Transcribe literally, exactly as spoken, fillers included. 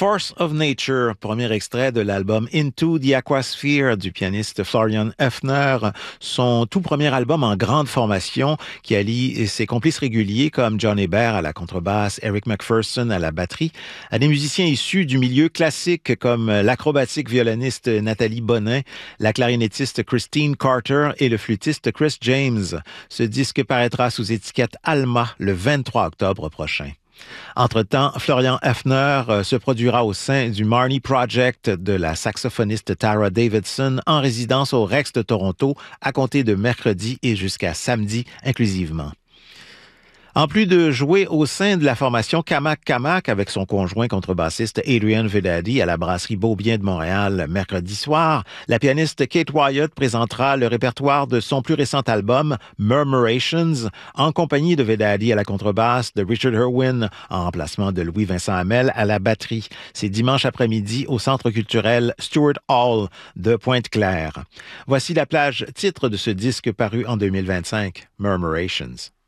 Force of Nature, premier extrait de l'album Into the Aquasphere du pianiste Florian Hefner, son tout premier album en grande formation qui allie ses complices réguliers comme John Hébert à la contrebasse, Eric McPherson à la batterie, à des musiciens issus du milieu classique comme l'acrobatique violoniste Nathalie Bonin, la clarinettiste Christine Carter et le flûtiste Chris James. Ce disque paraîtra sous étiquette Alma le vingt-trois octobre prochain. Entre-temps, Florian Hefner se produira au sein du Marnie Project de la saxophoniste Tara Davidson en résidence au Rex de Toronto à compter de mercredi et jusqu'à samedi inclusivement. En plus de jouer au sein de la formation Kamak Kamak avec son conjoint contrebassiste Adrian Vedadi à la brasserie Beaubien de Montréal mercredi soir, la pianiste Kate Wyatt présentera le répertoire de son plus récent album Murmurations en compagnie de Vedadi à la contrebasse, de Richard Irwin en remplacement de Louis-Vincent Hamel à la batterie. C'est dimanche après-midi au Centre culturel Stuart Hall de Pointe-Claire. Voici la plage titre de ce disque paru en deux mille vingt-cinq, Murmurations.